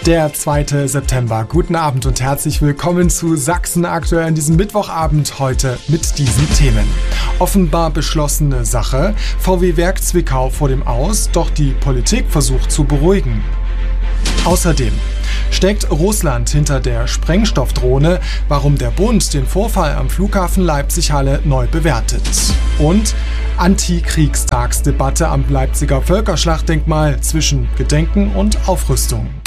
Der 2. September. Guten Abend und herzlich willkommen zu Sachsen aktuell an diesem Mittwochabend heute mit diesen Themen. Offenbar beschlossene Sache. VW-Werk Zwickau vor dem Aus, doch die Politik versucht zu beruhigen. Außerdem steckt Russland hinter der Sprengstoffdrohne, warum der Bund den Vorfall am Flughafen Leipzig-Halle neu bewertet. Und Antikriegstagsdebatte am Leipziger Völkerschlachtdenkmal zwischen Gedenken und Aufrüstung.